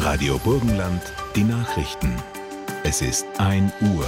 Radio Burgenland, die Nachrichten. Es ist 1 Uhr.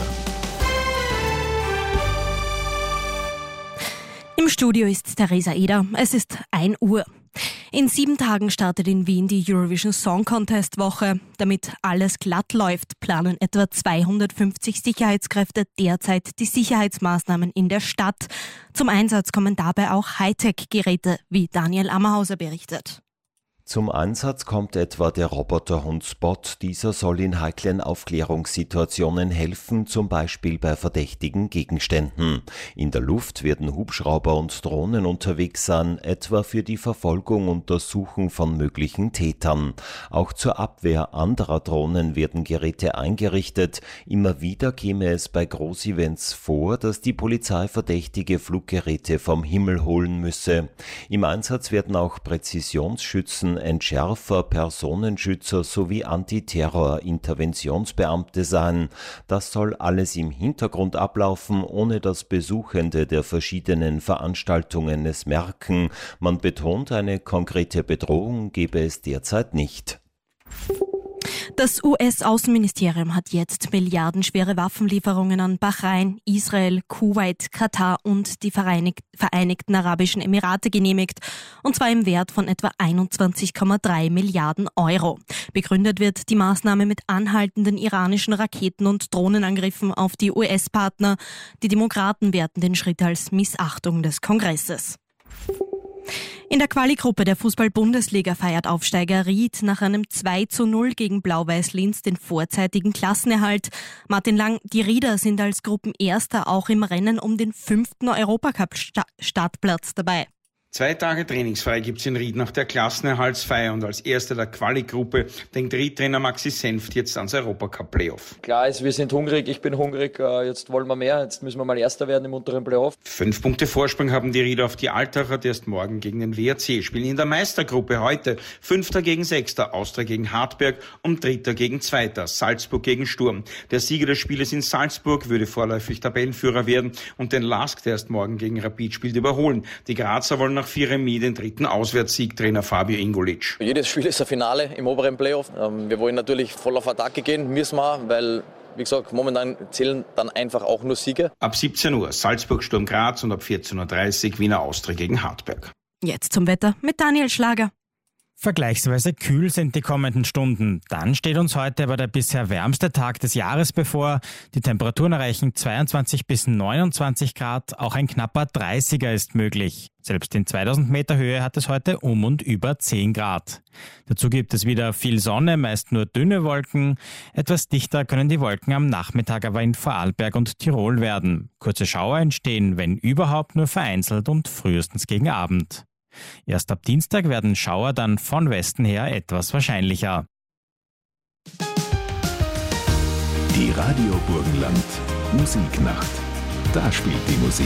Im Studio ist Theresa Eder. Es ist 1 Uhr. In 7 Tagen startet in Wien die Eurovision Song Contest Woche. Damit alles glatt läuft, planen etwa 250 Sicherheitskräfte derzeit die Sicherheitsmaßnahmen in der Stadt. Zum Einsatz kommen dabei auch Hightech-Geräte, wie Daniel Ammerhauser berichtet. Zum Einsatz kommt etwa der Roboterhund Spot. Dieser soll in heiklen Aufklärungssituationen helfen, zum Beispiel bei verdächtigen Gegenständen. In der Luft werden Hubschrauber und Drohnen unterwegs sein, etwa für die Verfolgung und Untersuchung von möglichen Tätern. Auch zur Abwehr anderer Drohnen werden Geräte eingerichtet. Immer wieder käme es bei Großevents vor, dass die Polizei verdächtige Fluggeräte vom Himmel holen müsse. Im Einsatz werden auch Präzisionsschützen, Entschärfer, Personenschützer sowie Antiterror-Interventionsbeamte sein. Das soll alles im Hintergrund ablaufen, ohne dass Besuchende der verschiedenen Veranstaltungen es merken. Man betont, eine konkrete Bedrohung gebe es derzeit nicht. Das US-Außenministerium hat jetzt milliardenschwere Waffenlieferungen an Bahrain, Israel, Kuwait, Katar und die Vereinigten Arabischen Emirate genehmigt, und zwar im Wert von etwa 21,3 Milliarden Euro. Begründet wird die Maßnahme mit anhaltenden iranischen Raketen- und Drohnenangriffen auf die US-Partner. Die Demokraten werten den Schritt als Missachtung des Kongresses. In der Quali-Gruppe der Fußball-Bundesliga feiert Aufsteiger Ried nach einem 2:0 gegen Blau-Weiß-Linz den vorzeitigen Klassenerhalt. Martin Lang, die Rieder sind als Gruppenerster auch im Rennen um den 5. Europacup-Startplatz dabei. 2 Tage trainingsfrei gibt's in Ried nach der Klassenerhaltsfeier und als erster der Quali-Gruppe denkt Ried-Trainer Maxi Senft jetzt ans Europacup-Playoff. Klar ist, wir sind hungrig, ich bin hungrig, jetzt wollen wir mehr, jetzt müssen wir mal Erster werden im unteren Playoff. 5 Punkte Vorsprung haben die Rieder auf die Altacher, die erst morgen gegen den WRC spielen. In der Meistergruppe heute 5. gegen 6., Austria gegen Hartberg und 3. gegen 2., Salzburg gegen Sturm. Der Sieger des Spieles in Salzburg würde vorläufig Tabellenführer werden und den LASK, der erst morgen gegen Rapid spielt, überholen. Die Grazer wollen nach 4 Remis den 3. Auswärtssieg, Trainer Fabio Ingolic. Jedes Spiel ist ein Finale im oberen Playoff. Wir wollen natürlich voll auf Attacke gehen, müssen wir, weil, wie gesagt, momentan zählen dann einfach auch nur Siege. Ab 17 Uhr Salzburg Sturm Graz und ab 14:30 Uhr Wiener Austria gegen Hartberg. Jetzt zum Wetter mit Daniel Schlager. Vergleichsweise kühl sind die kommenden Stunden. Dann steht uns heute aber der bisher wärmste Tag des Jahres bevor. Die Temperaturen erreichen 22 bis 29 Grad. Auch ein knapper 30er ist möglich. Selbst in 2000 Meter Höhe hat es heute um und über 10 Grad. Dazu gibt es wieder viel Sonne, meist nur dünne Wolken. Etwas dichter können die Wolken am Nachmittag aber in Vorarlberg und Tirol werden. Kurze Schauer entstehen, wenn überhaupt, nur vereinzelt und frühestens gegen Abend. Erst ab Dienstag werden Schauer dann von Westen her etwas wahrscheinlicher. Die Radio Burgenland Musiknacht. Da spielt die Musik.